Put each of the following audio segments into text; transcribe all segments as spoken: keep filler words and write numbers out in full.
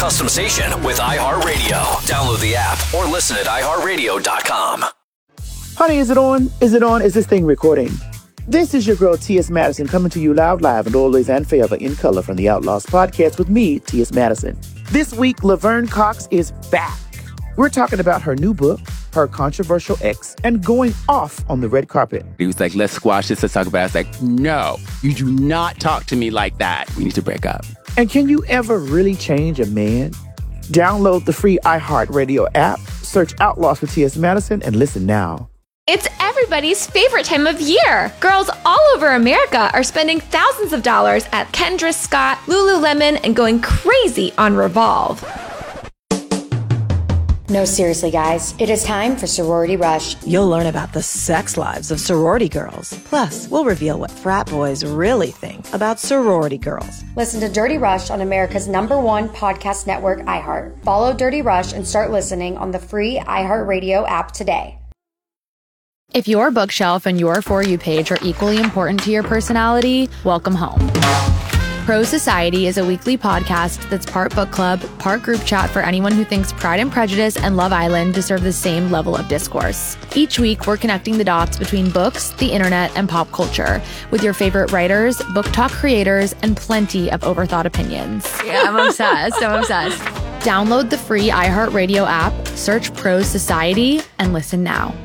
custom station with iHeartRadio. Download the app or listen at i heart radio dot com. Honey, is it on? Is it on? Is this thing recording? This is your girl, T S. Madison, coming to you loud, live, and always and forever in color from the Outlaws podcast with me, T S. Madison. This week, Laverne Cox is back. We're talking about her new book, her controversial ex, and going off on the red carpet. He was like, let's squash this, let's talk about it. I was like, no, you do not talk to me like that. We need to break up. And can you ever really change a man? Download the free iHeartRadio app, search Outlaws for T S. Madison, and listen now. It's everybody's favorite time of year. Girls all over America are spending thousands of dollars at Kendra Scott, Lululemon, and going crazy on Revolve. No, seriously, guys. It is time for Sorority Rush. You'll learn about the sex lives of sorority girls. Plus, we'll reveal what frat boys really think about sorority girls. Listen to Dirty Rush on America's number one podcast network, iHeart. Follow Dirty Rush and start listening on the free iHeartRadio app today. If your bookshelf and your For You page are equally important to your personality, welcome home. Pro Society is a weekly podcast that's part book club, part group chat for anyone who thinks Pride and Prejudice and Love Island deserve the same level of discourse. Each week, we're connecting the dots between books, the internet, and pop culture with your favorite writers, book talk creators, and plenty of overthought opinions. Yeah, I'm obsessed. I'm obsessed. Download the free iHeartRadio app, search Pro Society, and listen now.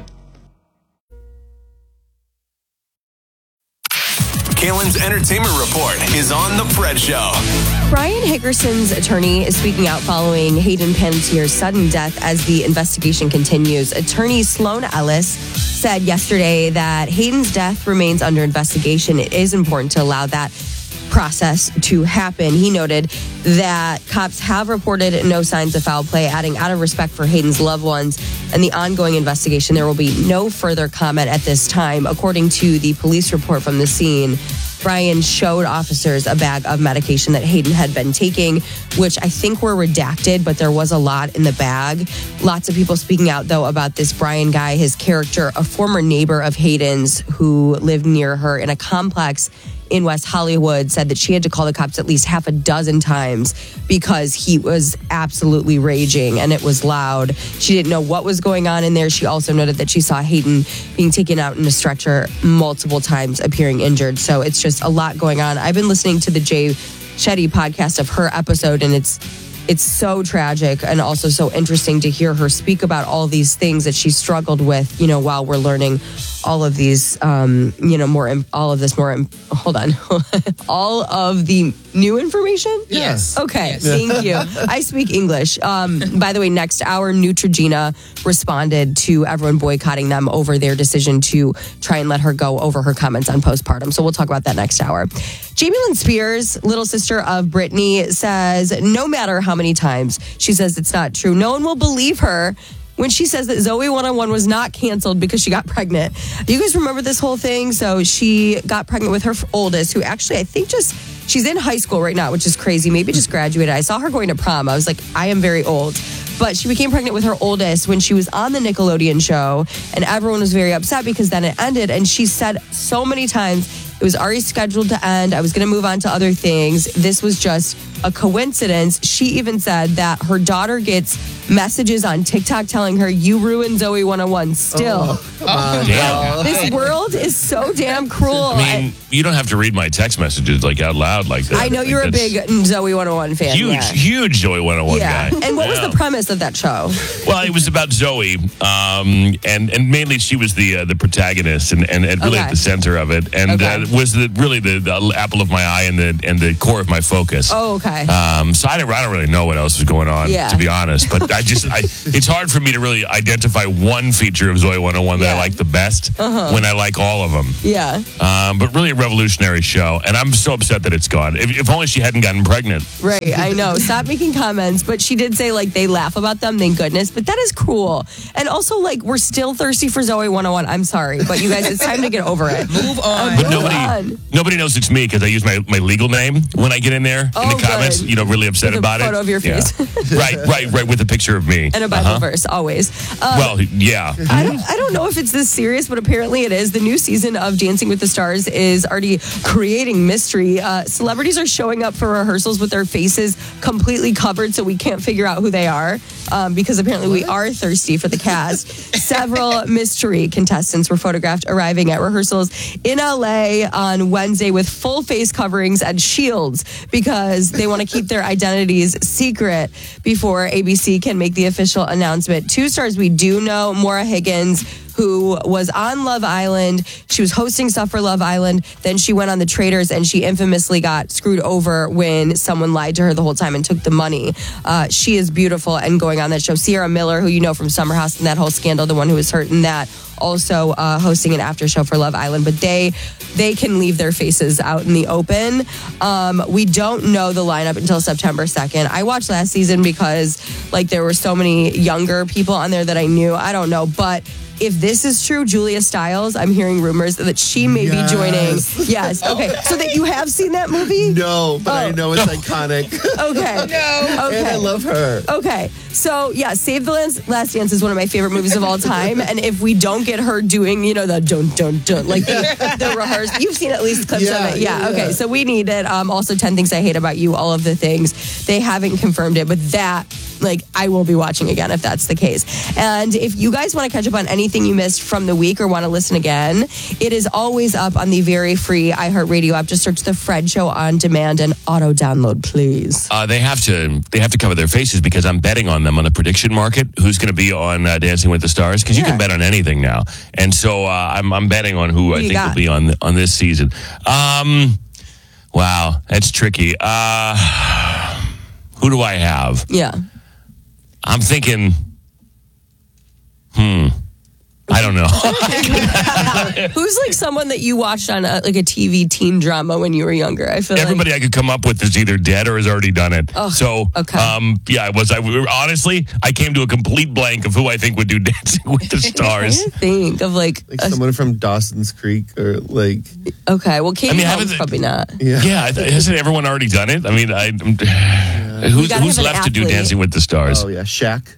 Kalen's Entertainment Report is on The Fred Show. Brian Hickerson's attorney is speaking out following Hayden Panettiere's sudden death as the investigation continues. Attorney Sloan Ellis said yesterday that Hayden's death remains under investigation. It is important to allow that process to happen. He noted that cops have reported no signs of foul play, adding out of respect for Hayden's loved ones and the ongoing investigation, there will be no further comment at this time. According to the police report from the scene, Brian showed officers a bag of medication that Hayden had been taking, which I think were redacted, but there was a lot in the bag. Lots of people speaking out, though, about this Brian guy, his character, a former neighbor of Hayden's who lived near her in a complex in West Hollywood, said that she had to call the cops at least half a dozen times because he was absolutely raging and it was loud. She didn't know what was going on in there. She also noted that she saw Hayden being taken out in a stretcher multiple times, appearing injured. So it's just a lot going on. I've been listening to the Jay Shetty podcast of her episode, and it's it's so tragic and also so interesting to hear her speak about all these things that she struggled with, you know, while we're learning all of these, um, you know, more, all of this more, hold on, all of the new information? Yes. Okay, yes. Thank you. I speak English. Um, by the way, next hour, Neutrogena responded to everyone boycotting them over their decision to try and let her go over her comments on postpartum. So we'll talk about that next hour. Jamie Lynn Spears, little sister of Britney, says no matter how many times she says it's not true, no one will believe her when she says that Zoe one oh one was not canceled because she got pregnant. Do you guys remember this whole thing? So she got pregnant with her oldest, who actually I think just, she's in high school right now, which is crazy. Maybe just graduated. I saw her going to prom. I was like, I am very old. But she became pregnant with her oldest when she was on the Nickelodeon show, and everyone was very upset because then it ended. And she said so many times, it was already scheduled to end. I was going to move on to other things. This was just a coincidence. She even said that her daughter gets messages on TikTok telling her, you ruined Zoe one oh one still. Oh, oh, damn. This world is so damn cruel. I mean, you don't have to read my text messages like out loud like that. I know you're a big Zoe one oh one fan. Huge, yeah. huge Zoe one oh one yeah. guy. And what yeah. was the premise of that show? Well, it was about Zoe, um, and and mainly she was the uh, the protagonist and, and, and really Okay. at the center of it, and Okay. uh, was the really the, the apple of my eye and the and the core of my focus. Oh, okay. Um, so I don't, I don't really know what else was going on, Yeah. to be honest. But I just, I, it's hard for me to really identify one feature of Zoe one oh one that Yeah. I like the best Uh-huh. when I like all of them. Yeah. Um, but really a revolutionary show, and I'm so upset that it's gone. If, if only she hadn't gotten pregnant. Right, I know. Stop making comments. But she did say, like, they laugh about them, thank goodness. But that is cruel. And also, like, we're still thirsty for Zoe one oh one. I'm sorry. But you guys, it's time to get over it. Move on. Uh, But move nobody, on. nobody knows it's me because I use my, my legal name when I get in there Oh, in the comment comments, you know, really upset With a about it. photo of your Yeah. face. right, right, right, with a picture of me. And a Bible Uh-huh. verse, always. Um, Well, yeah. I don't, I don't know if it's this serious, but apparently it is. The new season of Dancing with the Stars is already creating mystery. Uh, celebrities are showing up for rehearsals with their faces completely covered, so we can't figure out who they are, um, because apparently we are thirsty for the cast. Several mystery contestants were photographed arriving at rehearsals in L A on Wednesday with full face coverings and shields because they want to keep their identities secret before A B C can make the official announcement. Two stars we do know, Maura Higgins, who was on Love Island. She was hosting stuff for Love Island. Then she went on The Traitors, and she infamously got screwed over when someone lied to her the whole time and took the money. Uh, she is beautiful and going on that show. Sierra Miller, who you know from Summer House and that whole scandal, the one who was hurt in that, also uh, hosting an after show for Love Island. But they they can leave their faces out in the open. Um, we don't know the lineup until September second. I watched last season because like there were so many younger people on there that I knew. I don't know, but if this is true, Julia Stiles, I'm hearing rumors that she may Yes. be joining. Yes. Okay. So that you have seen that movie? No, but I Oh. know it's iconic. Okay. No. Okay. And I love her. Okay. So, yeah, Save the Last, Last Dance is one of my favorite movies of all time. And if we don't get her doing, you know, the don't, don't, don't, like the, the rehearse, you've seen at least clips Yeah, of it. Yeah, yeah, okay. yeah. So we need it. Um, also, ten Things I Hate About You, all of the things. They haven't confirmed it, but that, like, I will be watching again if that's the case. And if you guys want to catch up on anything you missed from the week or want to listen again, it is always up on the very free iHeartRadio app. Just search The Fred Show on demand and auto download, please. Uh, they have to they have to cover their faces because I'm betting on them on the prediction market. Who's going to be on uh, Dancing with the Stars? Because you Yeah. can bet on anything now, and so uh, I'm I'm betting on who, Who I you think got? will be on on this season. Um, wow, that's tricky. Uh, who do I have? Yeah. I'm thinking. Hmm. I don't know. Who's like someone that you watched on a, like a T V teen drama when you were younger? I feel Everybody like I could come up with is either dead or has already done it. Oh, so, okay. um, yeah, I was. I honestly, I came to a complete blank of who I think would do Dancing with the Stars. think of like, Like a- someone from Dawson's Creek or like, okay, well, Katie I mean, Holmes haven't- probably not. yeah. Yeah, I th- hasn't everyone already done it? I mean, I, who's, gotta who's have an left to do athlete. Dancing with the Stars? Oh, yeah. Shaq.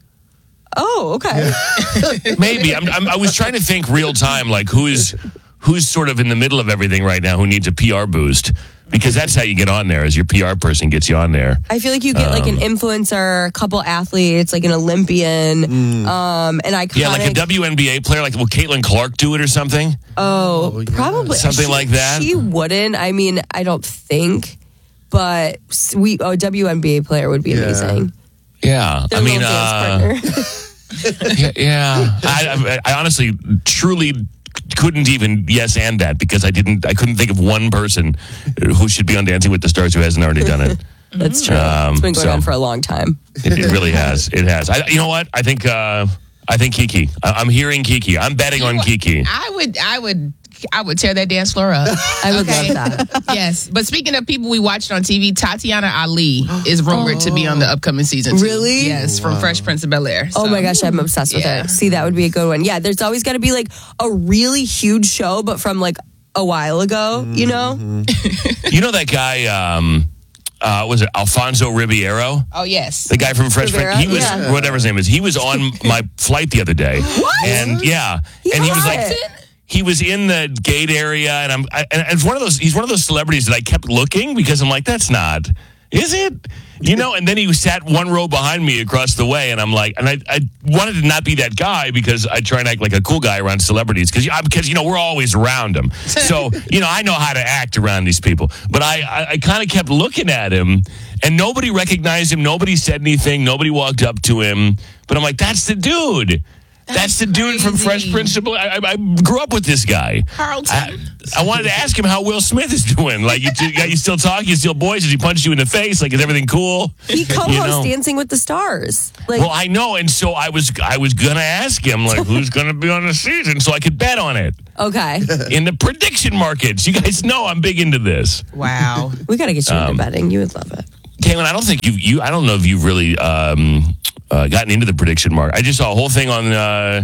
Oh, okay. Maybe. I'm, I'm, I was trying to think real time, like who's who's sort of in the middle of everything right now who needs a P R boost. Because that's how you get on there, is your P R person gets you on there. I feel like you get like an influencer, a couple athletes, like an Olympian, um, an iconic. Yeah, like a W N B A player, like will Caitlin Clark do it or something? oh, Oh, yeah. probably Something She- like that? She wouldn't. I mean, I don't think, but we oh, a W N B A player would be Yeah. amazing. Yeah, Their I mean, little uh, dance partner. yeah, yeah. I, I, I honestly, truly couldn't even yes and that because I didn't, I couldn't think of one person who should be on Dancing with the Stars who hasn't already done it. That's true. Um, It's been going so- on for a long time. It, it really has. It has. I, you know what? I think. Uh, I think Kiki. I, I'm hearing Kiki. I'm betting on Kiki. I would, I would, I would tear that dance floor up. I would Okay. love that. Yes, but speaking of people we watched on T V, Tatiana Ali is rumored to be on the upcoming season. Too. Really? Yes, from Fresh Prince of Bel Air. Oh my gosh, I'm obsessed with Yeah. it. See, that would be a good one. Yeah, there's always got to be like a really huge show, but from like a while ago, you know? You know that guy? Um, uh, was it Alfonso Ribeiro? Oh yes. The guy from Fresh Rivera? Prince. He was Yeah. whatever his name is. He was on my flight the other day. What? And yeah, and he was like. What? He was in the gate area, and I'm, I, and it's one of those. He's one of those celebrities that I kept looking because I'm like, that's not, is it? You know. And then he sat one row behind me across the way, and I'm like, and I, I wanted to not be that guy because I try and act like a cool guy around celebrities because because you know we're always around them. So you know I know how to act around these people. But I I, I kind of kept looking at him, and nobody recognized him. Nobody said anything. Nobody walked up to him. But I'm like, that's the dude. That's, the dude from Fresh Prince of Bel Air. I, I grew up with this guy. Carlton. I, I wanted to ask him how Will Smith is doing. Like, you, you still talk? You still boys? Did he punch you in the face? Like, is everything cool? He co-hosts You know? Dancing with the Stars. Like, Well, I know, and so I was I was gonna ask him like, who's gonna be on the season, so I could bet on it okay, in the prediction markets. You guys know I'm big into this. Wow. we got to get you Um, into betting. You would love it. Caitlin, I don't think you you I don't know if you've really um, uh, gotten into the prediction market. I just saw a whole thing on uh,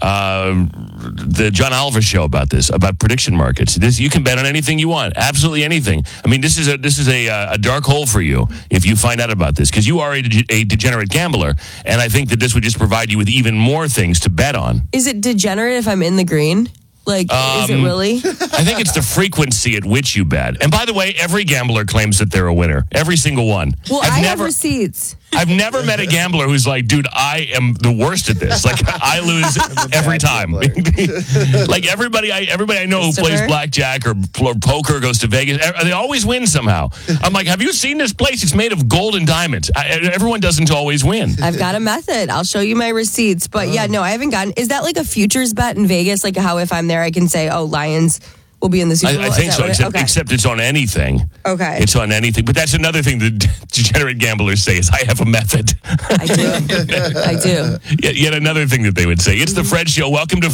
uh, the John Oliver show about this, about prediction markets. This you can bet on anything you want, absolutely anything. I mean, this is a this is a uh, a dark hole for you if you find out about this, because you are a, de- a degenerate gambler, and I think that this would just provide you with even more things to bet on. Is it degenerate if I'm in the green? Like, um, is it really? I think it's the frequency at which you bet. And by the way, every gambler claims that they're a winner. Every single one. Well, I've I never, have receipts. I've never met a gambler who's like, dude, I am the worst at this. Like, I lose every time. Like everybody, I everybody I know who plays blackjack or, or poker, goes to Vegas, they always win somehow. I'm like, have you seen this place? It's made of gold and diamonds. I, everyone doesn't always win. I've got a method. I'll show you my receipts. But yeah, no, I haven't gotten. Is that like a futures bet in Vegas? Like how if I'm there, I can say, oh, Lions will be in the Super Bowl? I, I think so, except, okay. except it's on anything. Okay. It's on anything. But that's another thing that degenerate gamblers say is, I have a method. I do. I do. Yet, yet another thing that they would say. It's the Fred Show. Welcome to